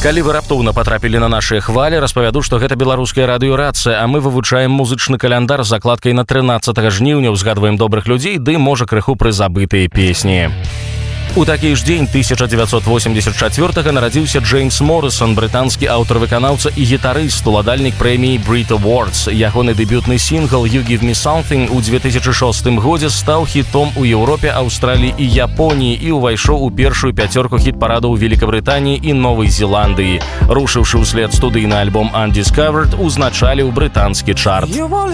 Калі вы раптоўна патрапілі на нашыя хвалі, распавяду, што гэта беларуская радыёрацыя, а мы вывучаем музычны каляндар з закладкай на 13 жніўня, узгадваем добрых людзей, ды, можа, крыху прызабытыя песні. У такі ж дзень 1984-га нарадзіўся Джеймс Моррисон, брытанскі аўтар-выканаўца і гітарыст, уладальнік прэміі Brit Awards. Ягоны дэбютны сінгл «You Give Me Something» у 2006 годзе стаў хітом у Еўропе, Аўстраліі і Японіі і ўвайшоў у першую пяцёрку хіт-парадаў Великабрытаніі і Новай Зеландыі. Рушыўшы ўслед студыйны альбом «Undiscovered», узначаліў брытанскі чарт.